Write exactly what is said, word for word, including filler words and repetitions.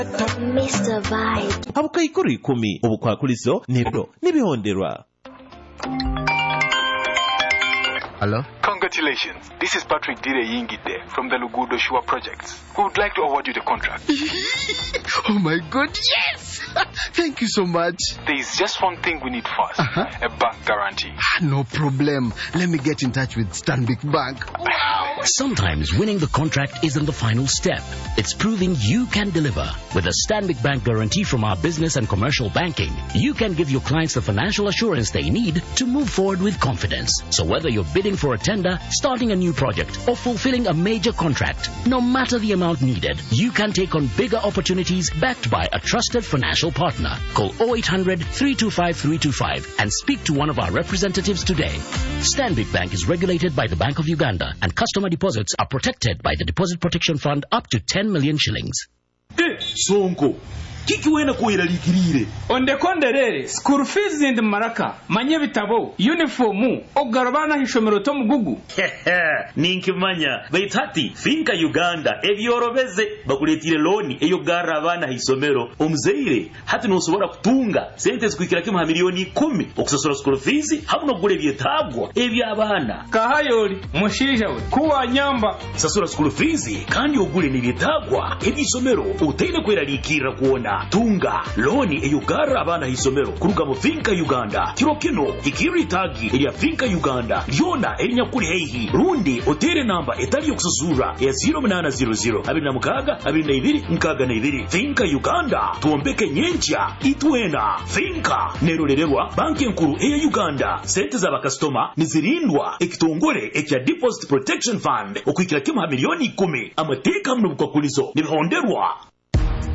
Mister Vibe. Abuka ikuru ikumi obukwakulizo nebyo nibihonderwa. Hello? Congratulations. This is Patrick Dire Yingide from the Lugudo Shua Project. We would like to award you the contract. Oh my God, yes! Thank you so much. There is just one thing we need first. Uh-huh. A bank guarantee. No problem. Let me get in touch with Stanbic Bank. Wow! Sometimes winning the contract isn't the final step. It's proving you can deliver. With a Stanbic Bank guarantee from our business and commercial banking, you can give your clients the financial assurance they need to move forward with confidence. So whether you're bidding for a tender, starting a new project, or fulfilling a major contract, no matter the amount needed, you can take on bigger opportunities backed by a trusted financial partner. Call oh eight hundred, three two five, three two five and speak to one of our representatives today. Stanbic Bank is regulated by the Bank of Uganda, and customer deposits are protected by the Deposit Protection Fund up to ten million shillings. Eh, Sonko. Kiki wena kuwera likirire. Onde konderere, school fees in the Maraka, manye bitabo, uniformu, ogarabana hishomero tomu gugu. Ninki manya, baitati, finka Uganda, ebiyorobeze, bakuletire loni, eyo garabana hisomero, omzeire, hati nusobora kutunga, sente zikuikira kima milioni kumi, okusasura school fees, hamuno gule bietabwa, ebyabana. Kahayoli, mushijawe, kuwa nyamba. Sasura school fees, kandi ogule ni bietabwa, ebisomero, uteine kwera likira kuona. Tunga loni eyugara abana hisomero kuruga mu Finka Uganda kirokino ikiri tagi ya Finka Uganda lyona enya kuri heihi rundi otere namba etali yokusuzura ya zero nine zero zero abiri na mukaga abiri na ibiri mukaga na ibiri. Finka Uganda tuombeke nyencha itwena Finka nerorererwa banki nkuru eya Uganda. Sente za bakastoma nizirindwa ekitongore ekya Deposit Protection Fund okwikira kima milioni kumi amateka mno bukwakulizo nibihonderwa.